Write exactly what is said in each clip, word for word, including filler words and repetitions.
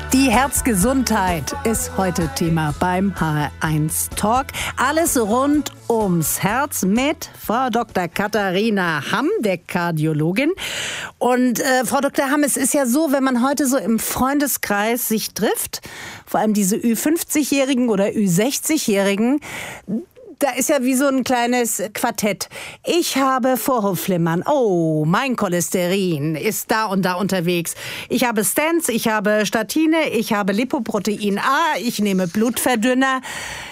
Die Herzgesundheit ist heute Thema beim H R eins Talk. Alles rund ums Herz mit Frau Doktor Katharina Hamm, der Kardiologin. Und äh, Frau Doktor Hamm, es ist ja so, wenn man heute so im Freundeskreis sich trifft, vor allem diese Ü fünfzig-Jährigen oder Ü sechzig-Jährigen, da ist ja wie so ein kleines Quartett. Ich habe Vorhofflimmern. Oh, mein Cholesterin ist da und da unterwegs. Ich habe Stents, ich habe Statine, ich habe Lipoprotein A, ich nehme Blutverdünner.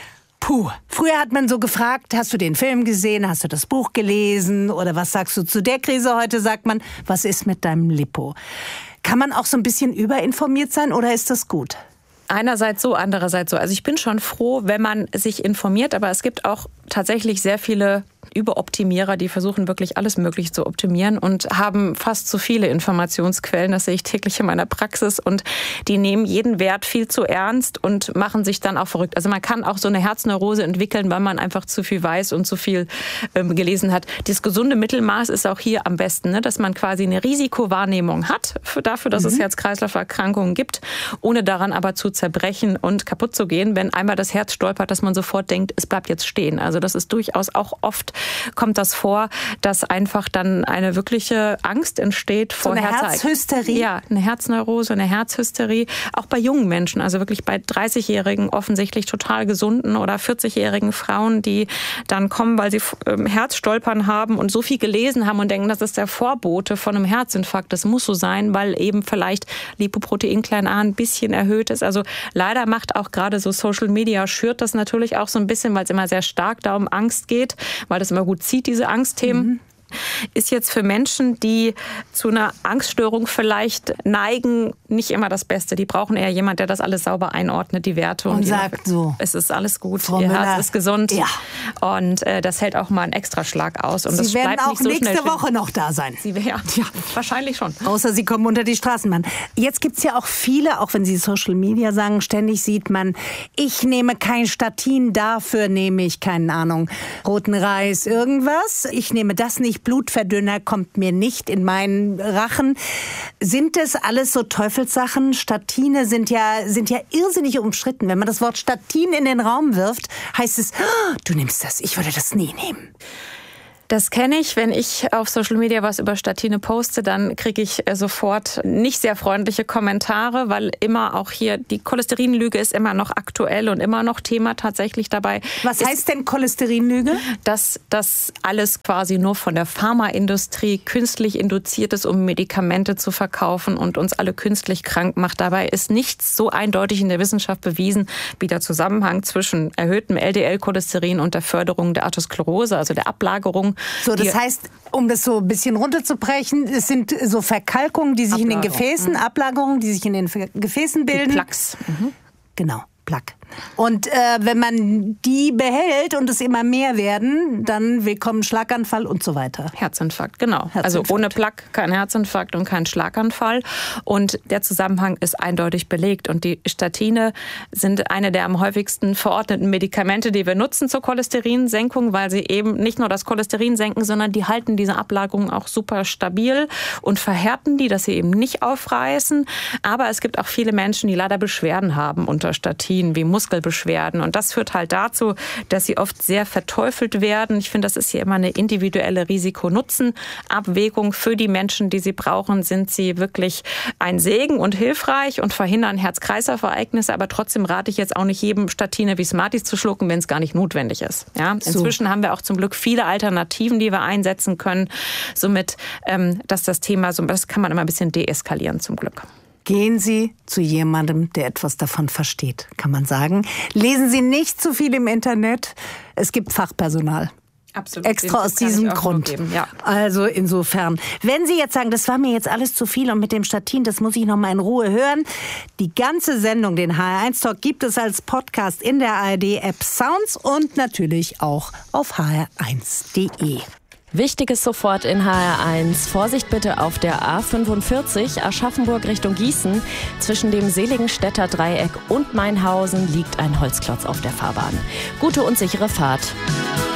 Puh, früher hat man so gefragt, hast du den Film gesehen, hast du das Buch gelesen oder was sagst du zu der Krise? Heute sagt man, was ist mit deinem Lipo? Kann man auch so ein bisschen überinformiert sein oder ist das gut? Einerseits so, andererseits so. Also ich bin schon froh, wenn man sich informiert, aber es gibt auch tatsächlich sehr viele Überoptimierer, die versuchen wirklich alles Mögliche zu optimieren und haben fast zu viele Informationsquellen. Das sehe ich täglich in meiner Praxis und die nehmen jeden Wert viel zu ernst und machen sich dann auch verrückt. Also man kann auch so eine Herzneurose entwickeln, weil man einfach zu viel weiß und zu viel ähm, gelesen hat. Das gesunde Mittelmaß ist auch hier am besten, ne? Dass man quasi eine Risikowahrnehmung hat für, dafür, dass mhm. es Herz-Kreislauf-Erkrankungen gibt, ohne daran aber zu zerbrechen und kaputt zu gehen, wenn einmal das Herz stolpert, dass man sofort denkt, es bleibt jetzt stehen. Also das ist durchaus auch oft kommt das vor, dass einfach dann eine wirkliche Angst entsteht vor so eine Herz- Herzhysterie? Ja, eine Herzneurose, eine Herzhysterie. Auch bei jungen Menschen, also wirklich bei dreißigjährigen, offensichtlich total gesunden oder vierzigjährigen Frauen, die dann kommen, weil sie ähm, Herzstolpern haben und so viel gelesen haben und denken, das ist der Vorbote von einem Herzinfarkt. Das muss so sein, weil eben vielleicht Lipoprotein klein a ein bisschen erhöht ist. Also leider macht auch gerade so Social Media, schürt das natürlich auch so ein bisschen, weil es immer sehr stark da um Angst geht, weil das immer gut zieht, diese Angstthemen. Mhm. Ist jetzt für Menschen, die zu einer Angststörung vielleicht neigen, nicht immer das Beste. Die brauchen eher jemand, der das alles sauber einordnet, die Werte. Und, und sagt immer, so, es ist alles gut, Frau Ihr Müller, Herz ist gesund. Ja. Und äh, das hält auch mal einen Extraschlag aus. Und Sie das werden bleibt auch nicht so nächste schnell Woche noch da sein. Sie, ja, ja, wahrscheinlich schon. Außer Sie kommen unter die Straßenbahn. Jetzt gibt es ja auch viele, auch wenn Sie Social Media sagen, ständig sieht man, ich nehme kein Statin, dafür nehme ich, keine Ahnung, roten Reis, irgendwas. Ich nehme das nicht, Blutverdünner kommt mir nicht in meinen Rachen. Sind das alles so Teufelssachen? Statine sind ja, sind ja irrsinnig umstritten. Wenn man das Wort Statin in den Raum wirft, heißt es, oh, du nimmst das, ich würde das nie nehmen. Das kenne ich. Wenn ich auf Social Media was über Statine poste, dann kriege ich sofort nicht sehr freundliche Kommentare, weil immer auch hier die Cholesterinlüge ist immer noch aktuell und immer noch Thema tatsächlich dabei. Was heißt denn Cholesterinlüge? Dass das alles quasi nur von der Pharmaindustrie künstlich induziert ist, um Medikamente zu verkaufen und uns alle künstlich krank macht. Dabei ist nichts so eindeutig in der Wissenschaft bewiesen wie der Zusammenhang zwischen erhöhtem L D L-Cholesterin und der Förderung der Atherosklerose, also der Ablagerung. So, das heißt, um das so ein bisschen runterzubrechen, es sind so Verkalkungen, die sich Ablagerung. in den Gefäßen, mhm. Ablagerungen, die sich in den Gefäßen bilden. Die Plaques. Mhm. Genau, Plaque. Und äh, wenn man die behält und es immer mehr werden, dann willkommen Schlaganfall und so weiter. Herzinfarkt, genau. Herzinfarkt. Also ohne Plaque kein Herzinfarkt und kein Schlaganfall. Und der Zusammenhang ist eindeutig belegt. Und die Statine sind eine der am häufigsten verordneten Medikamente, die wir nutzen zur Cholesterinsenkung, weil sie eben nicht nur das Cholesterin senken, sondern die halten diese Ablagerungen auch super stabil und verhärten die, dass sie eben nicht aufreißen. Aber es gibt auch viele Menschen, die leider Beschwerden haben unter Statinen, wie Muskelbeschwerden. Und das führt halt dazu, dass sie oft sehr verteufelt werden. Ich finde, das ist hier immer eine individuelle Risiko-Nutzen-Abwägung. Für die Menschen, die sie brauchen, sind sie wirklich ein Segen und hilfreich und verhindern Herz-Kreislauf-Ereignisse. Aber trotzdem rate ich jetzt auch nicht jedem, Statine wie Smarties zu schlucken, wenn es gar nicht notwendig ist. Ja? Inzwischen so. haben wir auch zum Glück viele Alternativen, die wir einsetzen können. Somit, ähm, dass das Thema, so, das kann man immer ein bisschen deeskalieren, zum Glück. Gehen Sie zu jemandem, der etwas davon versteht, kann man sagen. Lesen Sie nicht zu viel im Internet. Es gibt Fachpersonal. Absolut. Extra aus diesem Grund. Ja. Also insofern, wenn Sie jetzt sagen, das war mir jetzt alles zu viel und mit dem Statin, das muss ich noch mal in Ruhe hören. Die ganze Sendung, den H R eins Talk, gibt es als Podcast in der A R D-App Sounds und natürlich auch auf h r eins punkt d e. Wichtiges sofort in H R eins. Vorsicht bitte auf der A fünfundvierzig Aschaffenburg Richtung Gießen. Zwischen dem Seligenstädter Dreieck und Mainhausen liegt ein Holzklotz auf der Fahrbahn. Gute und sichere Fahrt.